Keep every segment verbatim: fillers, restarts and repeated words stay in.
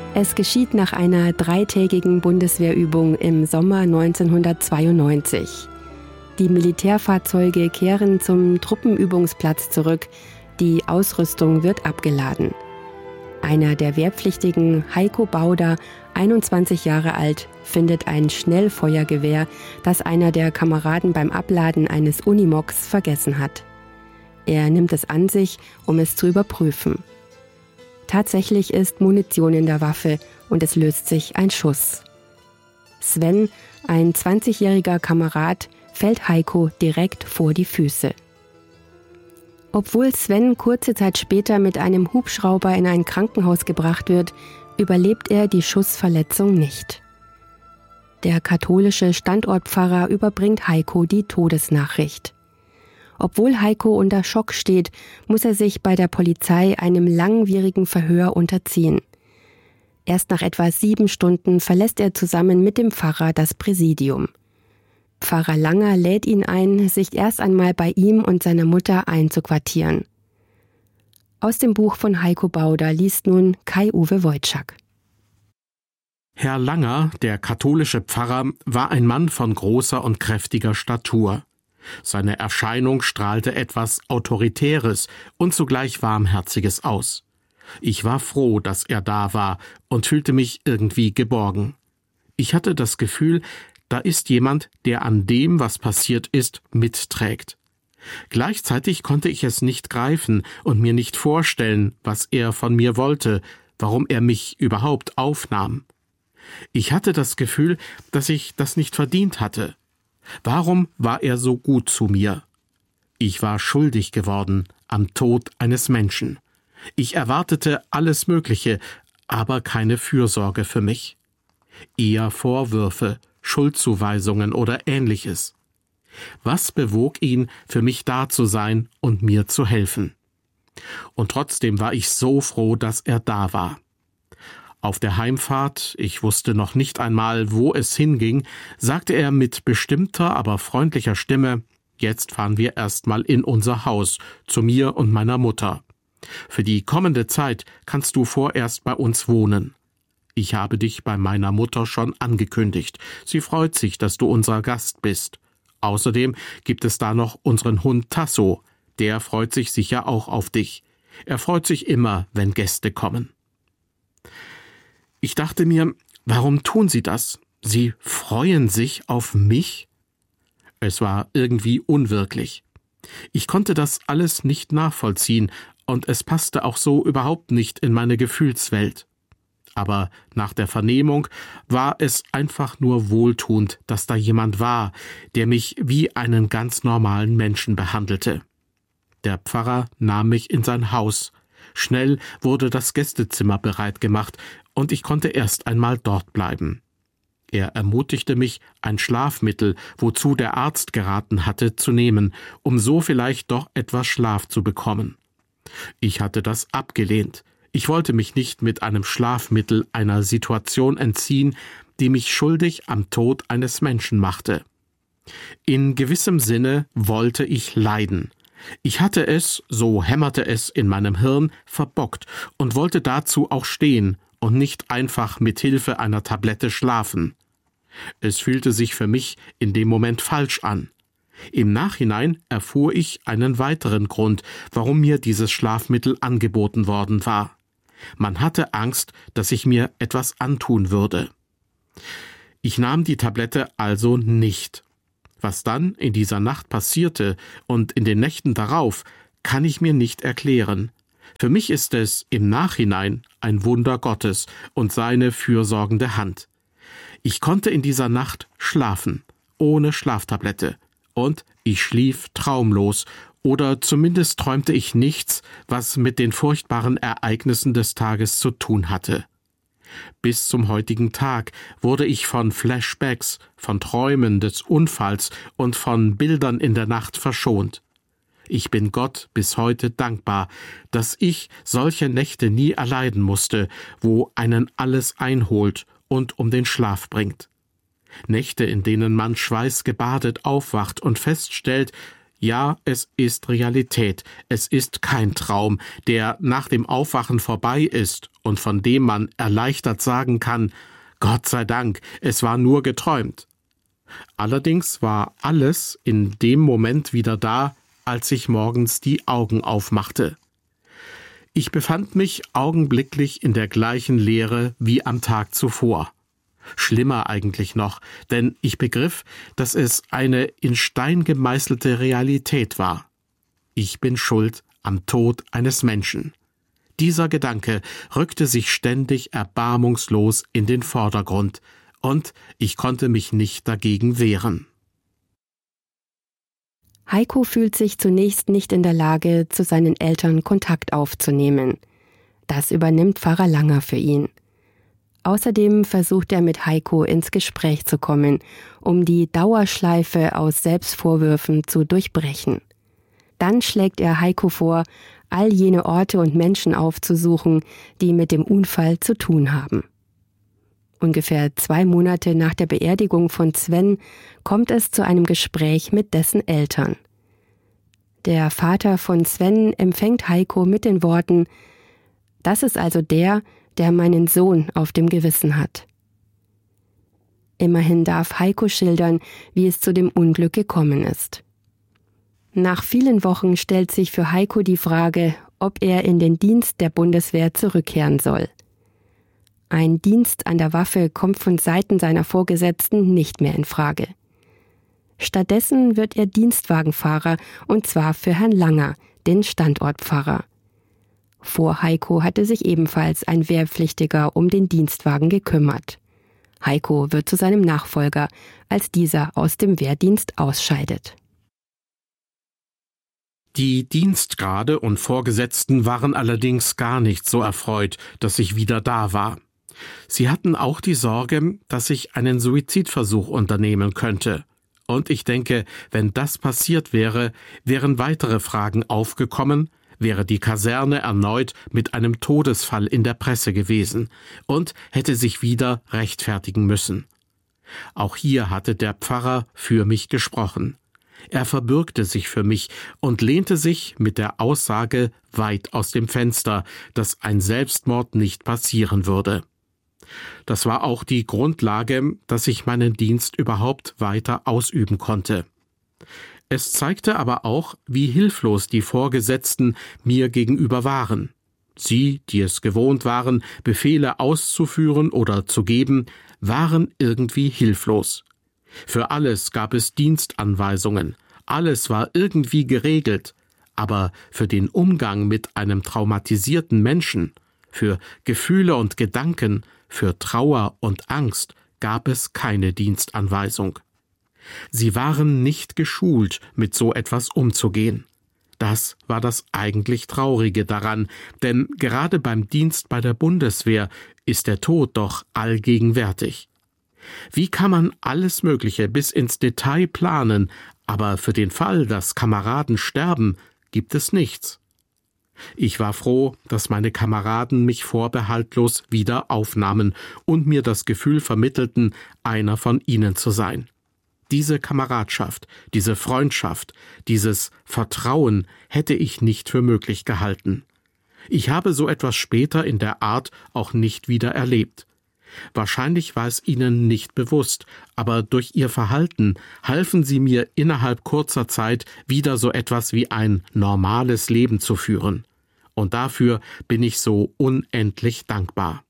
Es geschieht nach einer dreitägigen Bundeswehrübung im Sommer neunzehnhundertzweiundneunzig. Die Militärfahrzeuge kehren zum Truppenübungsplatz zurück. Die Ausrüstung wird abgeladen. Einer der Wehrpflichtigen, Heiko Bauder, einundzwanzig Jahre alt, findet ein Schnellfeuergewehr, das einer der Kameraden beim Abladen eines Unimogs vergessen hat. Er nimmt es an sich, um es zu überprüfen. Tatsächlich ist Munition in der Waffe und es löst sich ein Schuss. Sven, ein zwanzigjähriger Kamerad, fällt Heiko direkt vor die Füße. Obwohl Sven kurze Zeit später mit einem Hubschrauber in ein Krankenhaus gebracht wird, überlebt er die Schussverletzung nicht. Der katholische Standortpfarrer überbringt Heiko die Todesnachricht. Obwohl Heiko unter Schock steht, muss er sich bei der Polizei einem langwierigen Verhör unterziehen. Erst nach etwa sieben Stunden verlässt er zusammen mit dem Pfarrer das Präsidium. Pfarrer Langer lädt ihn ein, sich erst einmal bei ihm und seiner Mutter einzuquartieren. Aus dem Buch von Heiko Bauder liest nun Kai-Uwe Wojczak. Herr Langer, der katholische Pfarrer, war ein Mann von großer und kräftiger Statur. Seine Erscheinung strahlte etwas Autoritäres und zugleich Warmherziges aus. Ich war froh, dass er da war und fühlte mich irgendwie geborgen. Ich hatte das Gefühl, da ist jemand, der an dem, was passiert ist, mitträgt. Gleichzeitig konnte ich es nicht greifen und mir nicht vorstellen, was er von mir wollte, warum er mich überhaupt aufnahm. Ich hatte das Gefühl, dass ich das nicht verdient hatte. Warum war er so gut zu mir? Ich war schuldig geworden am Tod eines Menschen. Ich erwartete alles Mögliche, aber keine Fürsorge für mich. Eher Vorwürfe, Schuldzuweisungen oder Ähnliches. Was bewog ihn, für mich da zu sein und mir zu helfen? Und trotzdem war ich so froh, dass er da war. Auf der Heimfahrt, ich wusste noch nicht einmal, wo es hinging, sagte er mit bestimmter, aber freundlicher Stimme: Jetzt fahren wir erstmal in unser Haus, zu mir und meiner Mutter. Für die kommende Zeit kannst du vorerst bei uns wohnen. Ich habe dich bei meiner Mutter schon angekündigt. Sie freut sich, dass du unser Gast bist. Außerdem gibt es da noch unseren Hund Tasso. Der freut sich sicher auch auf dich. Er freut sich immer, wenn Gäste kommen. Ich dachte mir, warum tun sie das? Sie freuen sich auf mich? Es war irgendwie unwirklich. Ich konnte das alles nicht nachvollziehen und es passte auch so überhaupt nicht in meine Gefühlswelt. Aber nach der Vernehmung war es einfach nur wohltuend, dass da jemand war, der mich wie einen ganz normalen Menschen behandelte. Der Pfarrer nahm mich in sein Haus. Schnell wurde das Gästezimmer bereit gemacht und ich konnte erst einmal dort bleiben. Er ermutigte mich, ein Schlafmittel, wozu der Arzt geraten hatte, zu nehmen, um so vielleicht doch etwas Schlaf zu bekommen. Ich hatte das abgelehnt. Ich wollte mich nicht mit einem Schlafmittel einer Situation entziehen, die mich schuldig am Tod eines Menschen machte. In gewissem Sinne wollte ich leiden. Ich hatte es, so hämmerte es in meinem Hirn, verbockt und wollte dazu auch stehen und nicht einfach mit Hilfe einer Tablette schlafen. Es fühlte sich für mich in dem Moment falsch an. Im Nachhinein erfuhr ich einen weiteren Grund, warum mir dieses Schlafmittel angeboten worden war. Man hatte Angst, dass ich mir etwas antun würde. Ich nahm die Tablette also nicht. Was dann in dieser Nacht passierte und in den Nächten darauf, kann ich mir nicht erklären. Für mich ist es im Nachhinein ein Wunder Gottes und seine fürsorgende Hand. Ich konnte in dieser Nacht schlafen, ohne Schlaftablette, und ich schlief traumlos, oder zumindest träumte ich nichts, was mit den furchtbaren Ereignissen des Tages zu tun hatte. Bis zum heutigen Tag wurde ich von Flashbacks, von Träumen des Unfalls und von Bildern in der Nacht verschont. Ich bin Gott bis heute dankbar, dass ich solche Nächte nie erleiden musste, wo einen alles einholt und um den Schlaf bringt. Nächte, in denen man schweißgebadet aufwacht und feststellt, Ja, es ist Realität, es ist kein Traum, der nach dem Aufwachen vorbei ist und von dem man erleichtert sagen kann, Gott sei Dank, es war nur geträumt. Allerdings war alles in dem Moment wieder da, als ich morgens die Augen aufmachte. Ich befand mich augenblicklich in der gleichen Leere wie am Tag zuvor. Schlimmer eigentlich noch, denn ich begriff, dass es eine in Stein gemeißelte Realität war. Ich bin schuld am Tod eines Menschen. Dieser Gedanke rückte sich ständig erbarmungslos in den Vordergrund, und ich konnte mich nicht dagegen wehren. Heiko fühlt sich zunächst nicht in der Lage, zu seinen Eltern Kontakt aufzunehmen. Das übernimmt Pfarrer Langer für ihn. Außerdem versucht er mit Heiko ins Gespräch zu kommen, um die Dauerschleife aus Selbstvorwürfen zu durchbrechen. Dann schlägt er Heiko vor, all jene Orte und Menschen aufzusuchen, die mit dem Unfall zu tun haben. Ungefähr zwei Monate nach der Beerdigung von Sven kommt es zu einem Gespräch mit dessen Eltern. Der Vater von Sven empfängt Heiko mit den Worten: „Das ist also der, der meinen Sohn auf dem Gewissen hat." Immerhin darf Heiko schildern, wie es zu dem Unglück gekommen ist. Nach vielen Wochen stellt sich für Heiko die Frage, ob er in den Dienst der Bundeswehr zurückkehren soll. Ein Dienst an der Waffe kommt von Seiten seiner Vorgesetzten nicht mehr in Frage. Stattdessen wird er Dienstwagenfahrer, und zwar für Herrn Langer, den Standortpfarrer. Vor Heiko hatte sich ebenfalls ein Wehrpflichtiger um den Dienstwagen gekümmert. Heiko wird zu seinem Nachfolger, als dieser aus dem Wehrdienst ausscheidet. Die Dienstgrade und Vorgesetzten waren allerdings gar nicht so erfreut, dass ich wieder da war. Sie hatten auch die Sorge, dass ich einen Suizidversuch unternehmen könnte. Und ich denke, wenn das passiert wäre, wären weitere Fragen aufgekommen, wäre die Kaserne erneut mit einem Todesfall in der Presse gewesen und hätte sich wieder rechtfertigen müssen. Auch hier hatte der Pfarrer für mich gesprochen. Er verbürgte sich für mich und lehnte sich mit der Aussage weit aus dem Fenster, dass ein Selbstmord nicht passieren würde. Das war auch die Grundlage, dass ich meinen Dienst überhaupt weiter ausüben konnte. Es zeigte aber auch, wie hilflos die Vorgesetzten mir gegenüber waren. Sie, die es gewohnt waren, Befehle auszuführen oder zu geben, waren irgendwie hilflos. Für alles gab es Dienstanweisungen, alles war irgendwie geregelt, aber für den Umgang mit einem traumatisierten Menschen, für Gefühle und Gedanken, für Trauer und Angst gab es keine Dienstanweisung. Sie waren nicht geschult, mit so etwas umzugehen. Das war das eigentlich Traurige daran, denn gerade beim Dienst bei der Bundeswehr ist der Tod doch allgegenwärtig. Wie kann man alles Mögliche bis ins Detail planen, aber für den Fall, dass Kameraden sterben, gibt es nichts? Ich war froh, dass meine Kameraden mich vorbehaltlos wieder aufnahmen und mir das Gefühl vermittelten, einer von ihnen zu sein. Diese Kameradschaft, diese Freundschaft, dieses Vertrauen hätte ich nicht für möglich gehalten. Ich habe so etwas später in der Art auch nicht wieder erlebt. Wahrscheinlich war es ihnen nicht bewusst, aber durch ihr Verhalten halfen sie mir innerhalb kurzer Zeit wieder so etwas wie ein normales Leben zu führen. Und dafür bin ich so unendlich dankbar.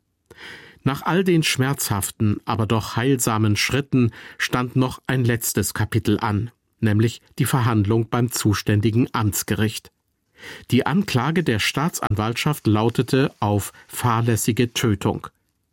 Nach all den schmerzhaften, aber doch heilsamen Schritten stand noch ein letztes Kapitel an, nämlich die Verhandlung beim zuständigen Amtsgericht. Die Anklage der Staatsanwaltschaft lautete auf fahrlässige Tötung.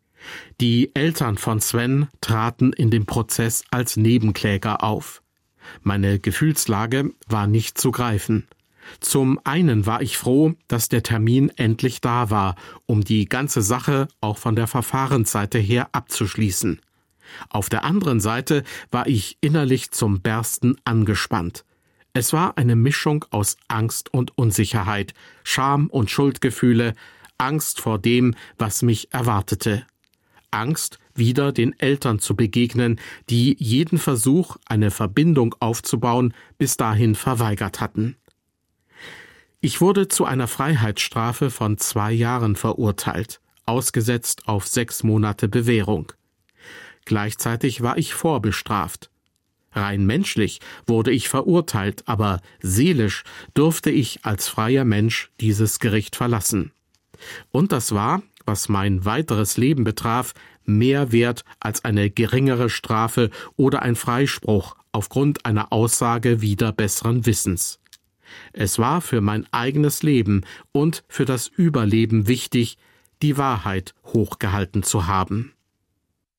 Die Eltern von Sven traten in dem Prozess als Nebenkläger auf. Meine Gefühlslage war nicht zu greifen. Zum einen war ich froh, dass der Termin endlich da war, um die ganze Sache auch von der Verfahrensseite her abzuschließen. Auf der anderen Seite war ich innerlich zum Bersten angespannt. Es war eine Mischung aus Angst und Unsicherheit, Scham und Schuldgefühle, Angst vor dem, was mich erwartete. Angst, wieder den Eltern zu begegnen, die jeden Versuch, eine Verbindung aufzubauen, bis dahin verweigert hatten. Ich wurde zu einer Freiheitsstrafe von zwei Jahren verurteilt, ausgesetzt auf sechs Monate Bewährung. Gleichzeitig war ich vorbestraft. Rein menschlich wurde ich verurteilt, aber seelisch durfte ich als freier Mensch dieses Gericht verlassen. Und das war, was mein weiteres Leben betraf, mehr wert als eine geringere Strafe oder ein Freispruch aufgrund einer Aussage wider besseren Wissens. Es war für mein eigenes Leben und für das Überleben wichtig, die Wahrheit hochgehalten zu haben.